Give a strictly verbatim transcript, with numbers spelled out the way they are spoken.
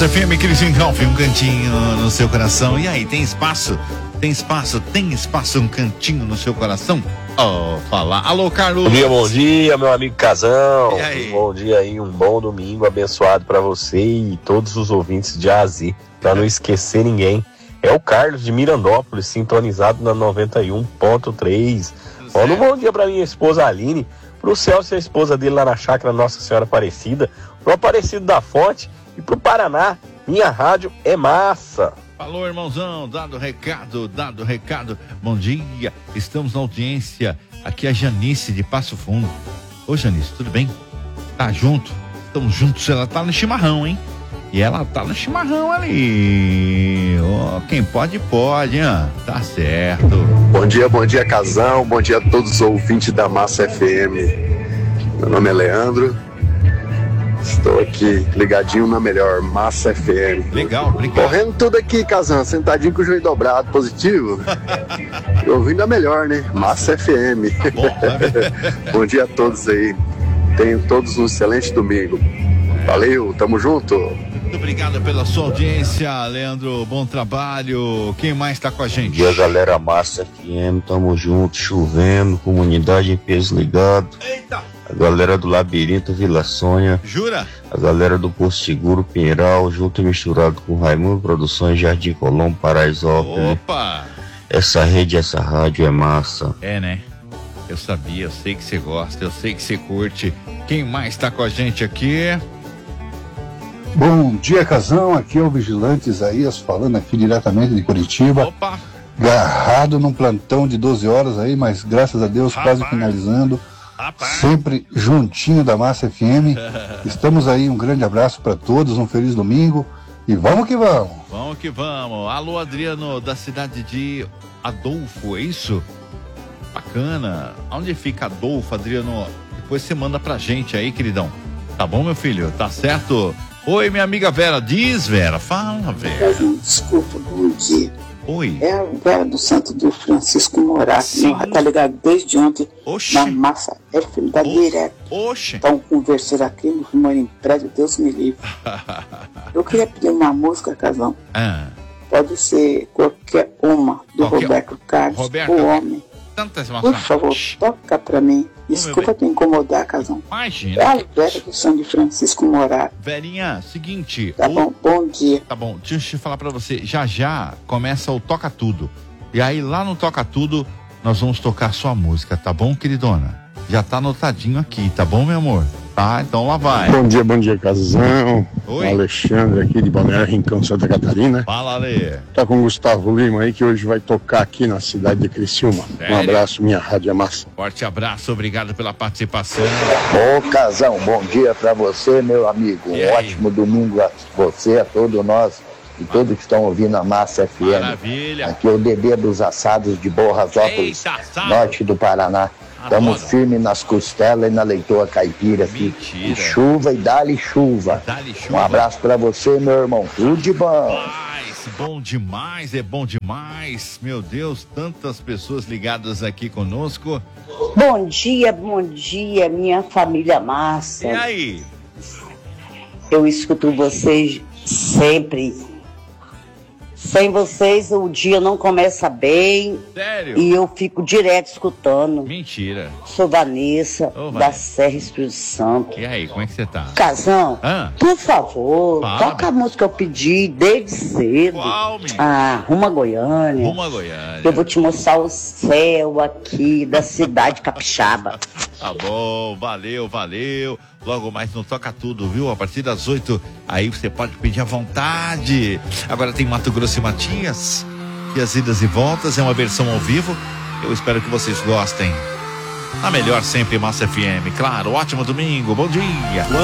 Massa F M, Cristian Calvin, um cantinho no seu coração. E aí, tem espaço? Tem espaço? Tem espaço, um cantinho no seu coração? Oh, falar. Alô, Carlos. Bom dia, bom dia, meu amigo Casão. E aí? Um bom dia aí, um bom domingo abençoado pra você e todos os ouvintes de A a Z. Pra não esquecer ninguém. É o Carlos de Mirandópolis, sintonizado na noventa e um ponto três. Manda um bom dia pra minha esposa Aline, pro Celso e a esposa dele lá na chácara Nossa Senhora Aparecida, pro Aparecido da Fonte e pro Paraná. Minha rádio é massa. Falou, irmãozão, dado o recado, dado o recado. Bom dia, estamos na audiência. Aqui é a Janice de Passo Fundo. Ô, Janice, tudo bem? Tá junto? Estamos juntos, ela tá no chimarrão, hein? E ela tá no chimarrão ali. Ó, oh, quem pode, pode, hein? Tá certo. Bom dia, bom dia, Casão. Bom dia a todos os ouvintes da Massa F M. Meu nome é Leandro. Estou aqui ligadinho na melhor, Massa F M. Legal, obrigado. Correndo tudo aqui, Casão, sentadinho com o joelho dobrado, positivo. E ouvindo a melhor, né? Massa F M. Tá bom, tá. Bom dia a todos aí. Tenham todos um excelente domingo. Valeu, tamo junto. Muito obrigado pela sua audiência, Leandro. Bom trabalho. Quem mais tá com a gente? Bom dia, galera, Massa F M. Tamo junto, chovendo, comunidade em peso ligado. Eita! A galera do Labirinto Vila Sônia. Jura? A galera do Posto Seguro Pinheiral, junto e misturado com Raimundo Produções, Jardim Colombo, Paraisópolis. Opa! Essa rede, essa rádio é massa. É, né? Eu sabia, eu sei que você gosta, eu sei que você curte. Quem mais tá com a gente aqui? Bom dia, Casão. Aqui é o Vigilante Isaías, falando aqui diretamente de Curitiba. Opa! Garrado num plantão de doze horas aí, mas graças a Deus, Rapaz. quase finalizando. Rapaz. Sempre juntinho da Massa F M. Estamos aí, um grande abraço para todos, um feliz domingo e vamos que vamos. Vamos que vamos. Alô, Adriano, da cidade de Adolfo, é isso? Bacana. Onde fica Adolfo, Adriano? Depois você manda pra gente aí, queridão. Tá bom, meu filho? Tá certo? Oi, minha amiga Vera. Diz, Vera. Fala, Vera. Desculpa, bom dia. Oi. É a Vera do Santo do Francisco Morato. Sim. Não, tá ligado desde ontem. Oxi. Na Massa F M, da direto. Oxe. Estão conversando aqui no Rimor em Prédio, Deus me livre. Eu queria pedir uma música, Casão. Ah, Pode ser qualquer uma, do Qualquer- Roberto Carlos, Roberto- o homem. tantas Por emoções. favor, toca pra mim. Desculpa te incomodar, Casão. É Imagina. a Vera do Santo Francisco Morato. Verinha, seguinte. Tá o- bom? Bom dia. Tá bom, deixa eu falar pra você. Já já começa o Toca Tudo. E aí lá no Toca Tudo nós vamos tocar sua música, tá bom, queridona? Já tá anotadinho aqui, tá bom, meu amor? Tá, então lá vai. Bom dia, bom dia, Casão. Oi. Alexandre aqui de Balneário Rincão, Santa Catarina. Fala, Ale. Tá com o Gustavo Lima aí, que hoje vai tocar aqui na cidade de Criciúma. Sério? Um abraço, minha rádio é massa. Forte abraço, obrigado pela participação. Ô, Casão, bom dia pra você, meu amigo. E Um aí? ótimo domingo a você, a todos nós e todos que estão ouvindo a Massa F M. Maravilha. Aqui é o Dedê dos Assados de Borrasópolis, Eita, assado. norte do Paraná. Estamos Adoro. firmes nas costelas e na leitoa caipira aqui. Mentira. E chuva e dá-lhe chuva. Dá-lhe chuva. Um abraço pra você, meu irmão. Tudo de bom. Paz, bom demais, é bom demais. Meu Deus, tantas pessoas ligadas aqui conosco. Bom dia, bom dia, minha família massa. E aí? Eu escuto vocês sempre. Sem vocês o dia não começa bem Sério? e eu fico direto escutando. Mentira. Sou Vanessa, Ô, da Vanessa. Serra Espírito Santo. E aí, como é que você tá? Casão, Ah. por favor, Fala, toca a música que eu pedi desde cedo. Qual, menino? Ah, Rumo a Goiânia. Rumo a Goiânia. Eu vou te mostrar o céu aqui da cidade capixaba. Tá bom, valeu, valeu. Logo mais no Toca Tudo, viu? A partir das oito, aí você pode pedir à vontade. Agora tem Mato Grosso e Matias. E as idas e voltas, é uma versão ao vivo. Eu espero que vocês gostem. A melhor sempre, Massa F M. Claro, ótimo domingo, bom dia.